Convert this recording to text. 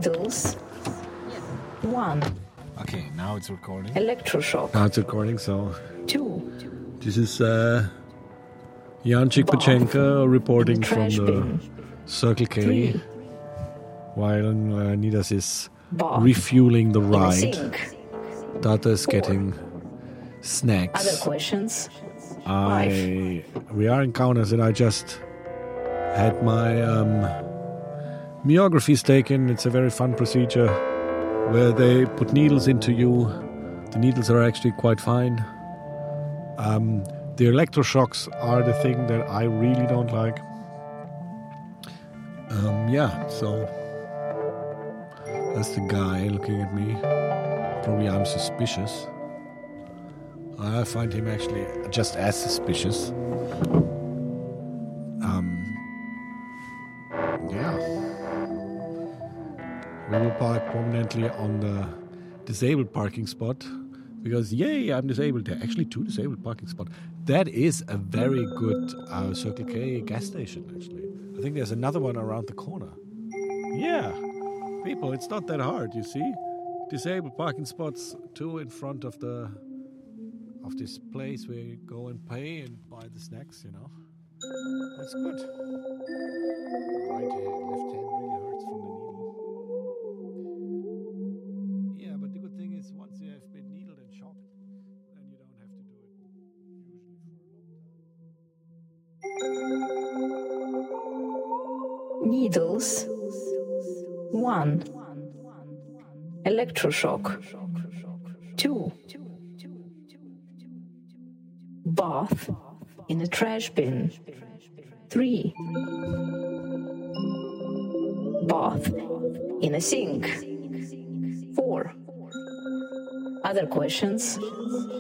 Needles. 1. Okay, now it's recording. Electroshock. Now it's recording, so 2. this is Jančík Pachenko reporting from the Circle K 3. while Nidas is Bath. refueling the In a ride. sink. Tata is 4. getting Other snacks. questions? We are in Kaunas, and I just had my myographies taken. It's a very fun procedure where they put needles into you. The needles are actually quite fine. The electroshocks are the thing that I really don't like. So that's the guy looking at me. Probably I'm suspicious. I find him actually just as suspicious. We will park prominently on the disabled parking spot because, yay, I'm disabled. There are actually 2 disabled parking spots. That is a very good Circle K gas station, actually. I think there's another one around the corner. Yeah, people, it's not that hard, you see? Disabled parking spots, 2 in front of this place where you go and pay and buy the snacks, you know. That's good. Right hand, left hand really hurts from the needle. Yeah, but the good thing is once you have been needled and shocked, then you don't have to do it usually for a long time. Needles. 1. Electroshock. 2. Bath in a trash bin. 3. Bath in a sink. 4. Other questions?